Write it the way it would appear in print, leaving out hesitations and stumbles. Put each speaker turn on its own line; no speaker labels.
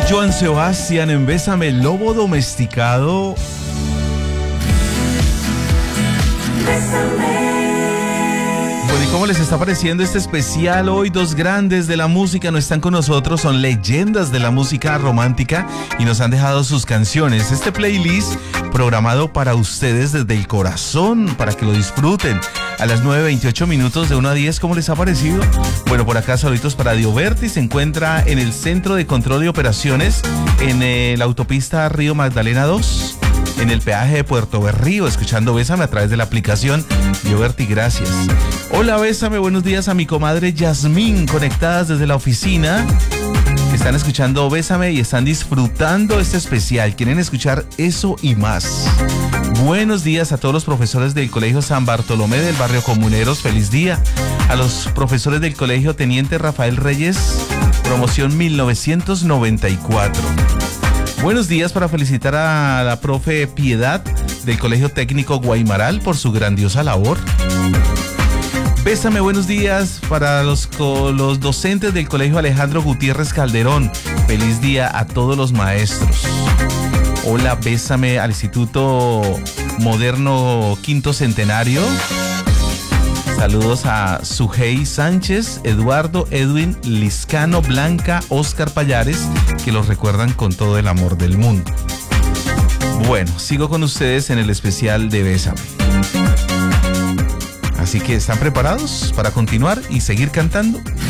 Joan Sebastián en Bésame, Lobo Domesticado. Bueno, ¿y cómo les está pareciendo este especial? Hoy dos grandes de la música no están con nosotros, son leyendas de la música romántica y nos han dejado sus canciones. Este playlist programado para ustedes desde el corazón, para que lo disfruten. A las 9:28 minutos de 1 a 10, ¿cómo les ha parecido? Bueno, por acá saluditos para Dioberti, se encuentra en el Centro de Control y Operaciones, en la autopista Río Magdalena 2, en el peaje de Puerto Berrío, escuchando Bésame a través de la aplicación. Dioberti, gracias. Hola, Bésame, buenos días a mi comadre Yasmín, conectadas desde la oficina. Están escuchando Bésame y están disfrutando este especial. Quieren escuchar eso y más. Buenos días a todos los profesores del Colegio San Bartolomé del barrio Comuneros. Feliz día. A los profesores del Colegio Teniente Rafael Reyes, promoción 1994. Buenos días para felicitar a la profe Piedad del Colegio Técnico Guaymaral por su grandiosa labor. Bésame, buenos días para los docentes del Colegio Alejandro Gutiérrez Calderón. Feliz día a todos los maestros. Hola, bésame al Instituto Moderno Quinto Centenario. Saludos a Sujei Sánchez, Eduardo, Edwin, Liscano, Blanca, Oscar Payares, que los recuerdan con todo el amor del mundo. Bueno, sigo con ustedes en el especial de Bésame. Así que, ¿están preparados para continuar y seguir cantando?